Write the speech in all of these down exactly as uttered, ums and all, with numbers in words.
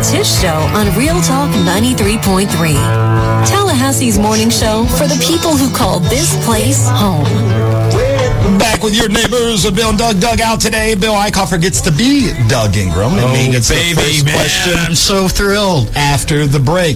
Tish Show on Real Talk ninety-three point three. Tallahassee's morning show for the people who call this place home. Back with your neighbors, Bill and Doug. Doug out today. Bill Eichhofer gets to be Doug Ingram. And oh, me gets baby, the first man. question. I'm so thrilled. After the break.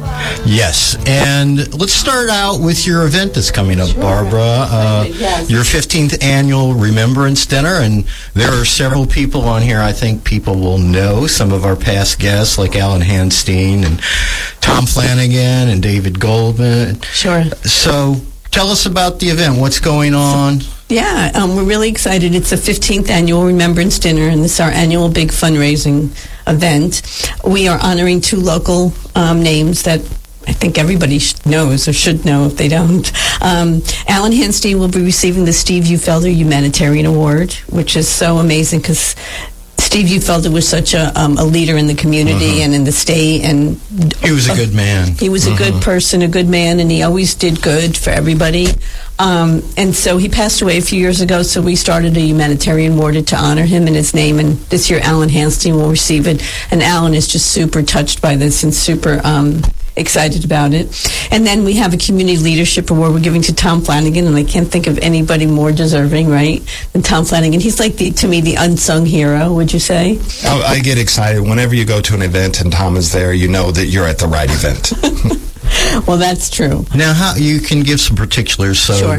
Yes, and let's start out with your event that's coming up, sure. Barbara. Uh, yes. Your fifteenth annual Remembrance Dinner, and there are several people on here I think people will know. Some of our past guests, like Alan Hanstein and Tom Flanagan and David Goldman. Sure. So tell us about the event. What's going on? Yeah, um, we're really excited. It's the fifteenth annual Remembrance Dinner, and this is our annual big fundraising event. We are honoring two local um, names that I think everybody knows or should know if they don't. Um, Alan Hanstein will be receiving the Steve U. Felder Humanitarian Award, which is so amazing because Steve U. Felder was such a, um, a leader in the community uh-huh. and in the state. And he was a good man. He was uh-huh. a good person, a good man, and he always did good for everybody. Um, and so he passed away a few years ago, so we started a humanitarian award to honor him in his name, and this year Alan Hanstein will receive it. And Alan is just super touched by this and super um, excited about it. And then we have a community leadership award we're giving to Tom Flanagan, and I can't think of anybody more deserving, right, than Tom Flanagan. He's like, the, to me, the unsung hero, would you say? Oh, I get excited. Whenever you go to an event and Tom is there, you know that you're at the right event. Well, that's true. Now, how you can give some particulars. So, sure.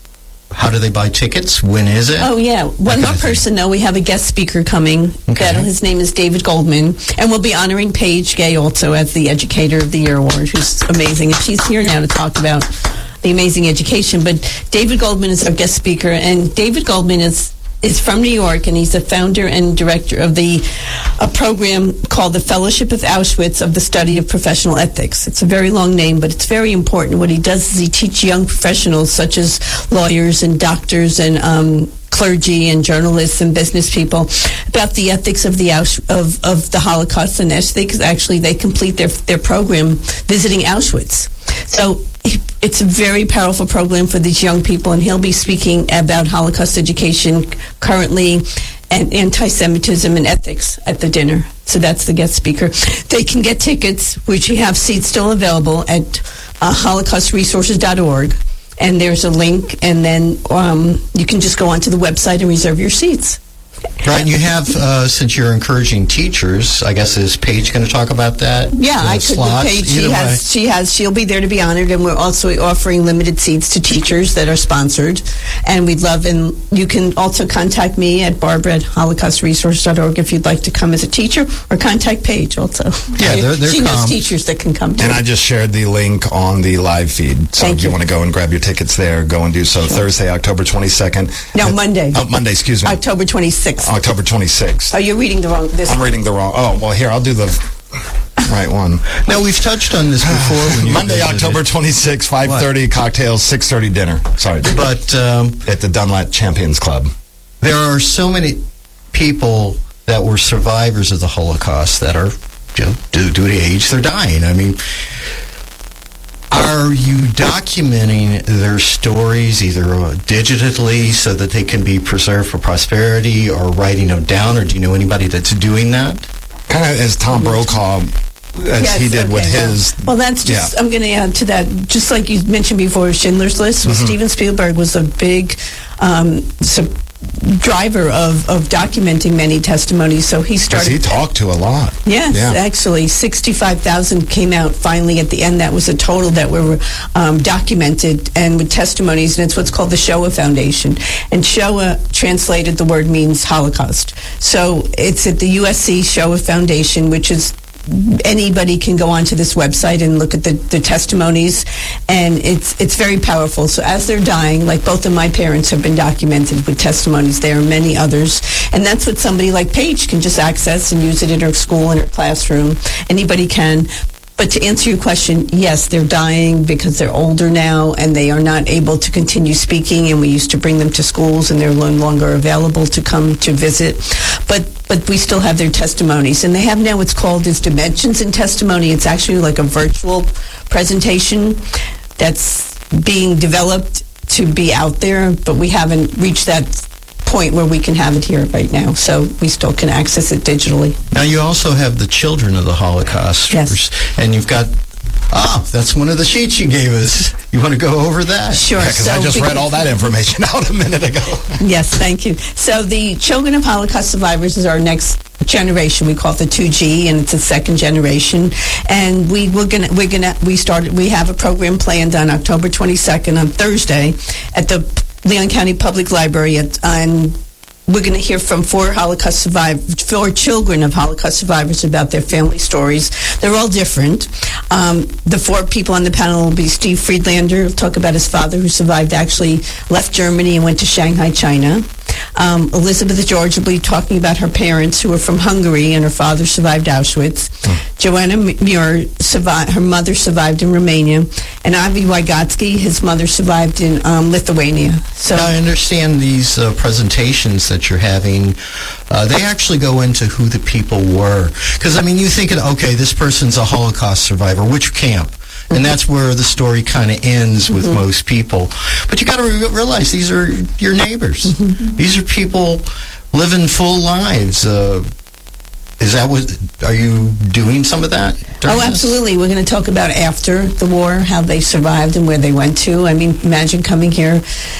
How do they buy tickets? When is it? Oh, yeah. One more person, though. We have a guest speaker coming. Okay. That, his name is David Goldman. And we'll be honoring Paige Gay also as the Educator of the Year Award, who's amazing. And she's here now to talk about the amazing education. But David Goldman is our guest speaker. And David Goldman is is from New York, and he's the founder and director of the a program called the Fellowship of Auschwitz of the Study of Professional Ethics. It's a very long name, but it's very important. What he does is he teaches young professionals, such as lawyers and doctors and um, clergy and journalists and business people, about the ethics of the Aus- of, of the Holocaust and ethics. Actually, they complete their their program visiting Auschwitz. So it's a very powerful program for these young people, and he'll be speaking about Holocaust education currently and anti-Semitism and ethics at the dinner. So that's the guest speaker. They can get tickets, which you have seats still available at uh, holocaust resources dot org. And there's a link, and then um, you can just go onto the website and reserve your seats. Right, and you have, uh, since you're encouraging teachers, I guess, is Paige going to talk about that? Yeah, I could with Paige. She has, she has, she'll be there to be honored, and we're also offering limited seats to teachers that are sponsored. And we'd love, and you can also contact me at Barbara at holocaust resources dot org if you'd like to come as a teacher, or contact Paige also. Yeah, they're, they're she come. knows teachers that can come to And it. I just shared the link on the live feed. So Thank if you, you want to go and grab your tickets there, go and do so. Sure. Thursday, October twenty-second. No, Monday. Oh, Monday, excuse me. October twenty-sixth. October twenty-sixth. Oh, you're reading the wrong. This I'm reading the wrong. Oh, well, here, I'll do the right one. Now, we've touched on this before. When you Monday, October twenty-sixth, five thirty, what? Cocktails, six thirty dinner. Sorry. But um, at the Dunlap Champions Club. There are so many people that were survivors of the Holocaust that are, you know, due, due to age, they're dying. I mean, are you documenting their stories either digitally so that they can be preserved for prosperity, or writing them down, or do you know anybody that's doing that? Kind of as Tom Brokaw, as yes, he did okay, with well, his... Well, that's just, yeah. I'm going to add to that, just like you mentioned before, Schindler's List, mm-hmm. Steven Spielberg was a big um, sub- driver of, of documenting many testimonies, so he started... He talked to a lot. Yes, yeah. actually, sixty-five thousand came out finally at the end. That was a total that were um, documented and with testimonies, and it's what's called the Shoah Foundation. And Shoah, translated, the word means Holocaust. So it's at the U S C Shoah Foundation, which is... Anybody can go onto this website and look at the, the testimonies, and it's it's very powerful. So as they're dying, like both of my parents have been documented with testimonies, there are many others, and that's what somebody like Paige can just access and use it in her school, in her classroom. Anybody can. But to answer your question, yes, they're dying because they're older now and they are not able to continue speaking, and we used to bring them to schools and they're no longer available to come to visit. But but we still have their testimonies. And they have now what's called as Dimensions in Testimony. It's actually like a virtual presentation that's being developed to be out there, but we haven't reached that point where we can have it here right now. So we still can access it digitally. Now, you also have the Children of the Holocaust. Yes. And you've got, ah, that's one of the sheets you gave us. You want to go over that? Sure. Because so I just because, read all that information out a minute ago. Yes, thank you. So the Children of Holocaust Survivors is our next generation. We call it the two G, and it's a second generation. And we we're gonna we're gonna we started we have a program planned on October twenty-second on Thursday at the Leon County Public Library at on. We're going to hear from four Holocaust survivors, four children of Holocaust survivors about their family stories. They're all different. Um, the four people on the panel will be Steve Friedlander, who'll talk about his father who survived, actually left Germany and went to Shanghai, China. Um, Elizabeth George will be talking about her parents who were from Hungary and her father survived Auschwitz. Mm. Joanna Muir, survived, her mother survived in Romania. And Avi Wygotsky, his mother survived in um, Lithuania. So now, I understand these uh, presentations that you're having, uh, they actually go into who the people were. Because, I mean, you think, okay, this person's a Holocaust survivor. Which camp? And that's where the story kind of ends with mm-hmm. most people. But you got to re- realize these are your neighbors. Mm-hmm. These are people living full lives. Uh, is that what, are you doing some of that? Oh, absolutely. This? We're going to talk about after the war, how they survived and where they went to. I mean, imagine coming here.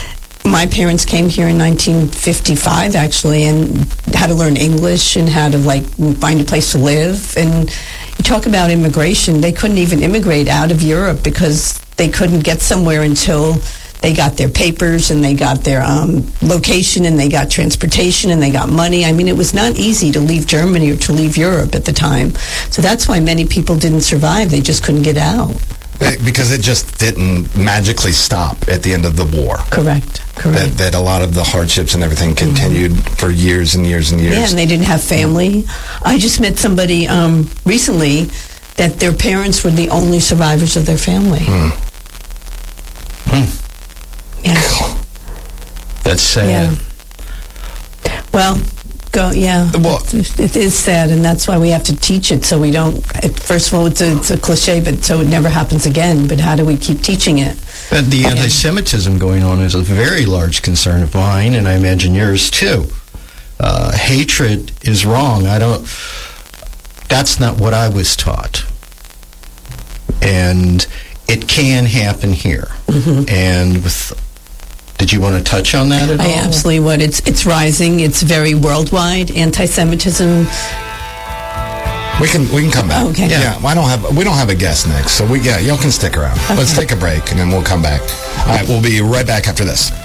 My parents came here in nineteen fifty-five, actually, and had to learn English and how to, like, find a place to live. And you talk about immigration. They couldn't even immigrate out of Europe because they couldn't get somewhere until they got their papers and they got their um, location and they got transportation and they got money. I mean, it was not easy to leave Germany or to leave Europe at the time. So that's why many people didn't survive. They just couldn't get out. Because it just didn't magically stop at the end of the war. Correct, correct. That, that a lot of the hardships and everything continued mm-hmm. for years and years and years. Yeah, and they didn't have family. I just met somebody um, recently that their parents were the only survivors of their family. Mm. Mm. Yeah. That's sad. Yeah. Well... Go, yeah, well, it, it is sad, and that's why we have to teach it so we don't, first of all, it's a, it's a cliche, but so it never happens again, but how do we keep teaching it? But the anti-Semitism going on is a very large concern of mine, and I imagine yours too. Uh, hatred is wrong. I don't, that's not what I was taught. And it can happen here. Mm-hmm. And with... Did you want to touch on that at all? I absolutely would. It's it's rising. It's very worldwide. Anti-Semitism. We can we can come back. Okay. Yeah. yeah. I don't have we don't have a guest next, so we yeah y'all can stick around. Okay. Let's take a break and then we'll come back. All right. We'll be right back after this.